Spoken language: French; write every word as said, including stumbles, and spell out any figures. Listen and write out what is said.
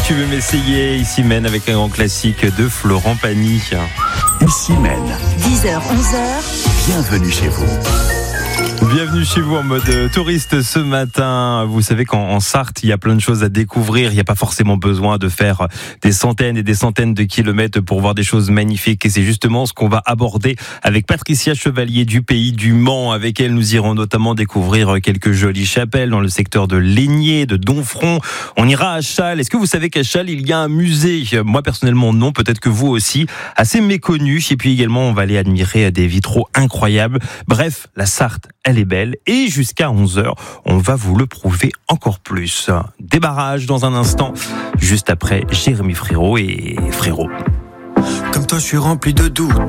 tu veux m'essayer, ici mène avec un grand classique de Florent Pagny. Ici mène. dix heures, onze heures. Bienvenue chez vous. Bienvenue chez vous en mode touriste ce matin. Vous savez qu'en en Sarthe, il y a plein de choses à découvrir. Il n'y a pas forcément besoin de faire des centaines et des centaines de kilomètres pour voir des choses magnifiques. Et c'est justement ce qu'on va aborder avec Patricia Chevalier du Pays du Mans. Avec elle, nous irons notamment découvrir quelques jolies chapelles dans le secteur de Lénier, de Domfront. On ira à Chasles. Est-ce que vous savez qu'à Chasles, il y a un musée? Moi, personnellement, non. Peut-être que vous aussi. Assez méconnu. Et puis également, on va aller admirer des vitraux incroyables. Bref, la Sarthe, elle est belle, et jusqu'à onze heures, on va vous le prouver encore plus. Des barrages dans un instant, juste après Jérémy Frérot et Frérot. Comme toi, je suis rempli de doutes.